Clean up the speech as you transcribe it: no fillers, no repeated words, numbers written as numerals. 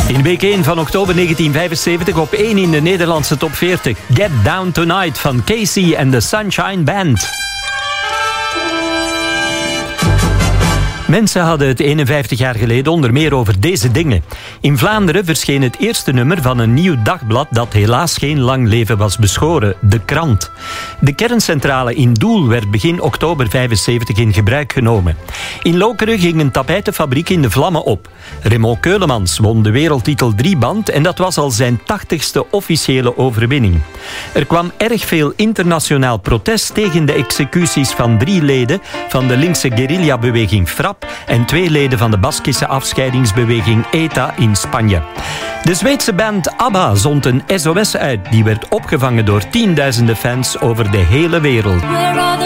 In week 1 van oktober 1975 op 1 in de Nederlandse top 40. Get Down Tonight van Casey en de Sunshine Band. Mensen hadden het 51 jaar geleden onder meer over deze dingen. In Vlaanderen verscheen het eerste nummer van een nieuw dagblad dat helaas geen lang leven was beschoren, De Krant. De kerncentrale in Doel werd begin oktober 75 in gebruik genomen. In Lokeren ging een tapijtenfabriek in de vlammen op. Raymond Keulemans won de wereldtitel 3-band en dat was al zijn 80ste officiële overwinning. Er kwam erg veel internationaal protest tegen de executies van 3 leden van de linkse guerrillabeweging FRAP en 2 leden van de Baskische afscheidingsbeweging ETA in Spanje. De Zweedse band ABBA zond een SOS uit. Die werd opgevangen door tienduizenden fans over de hele wereld.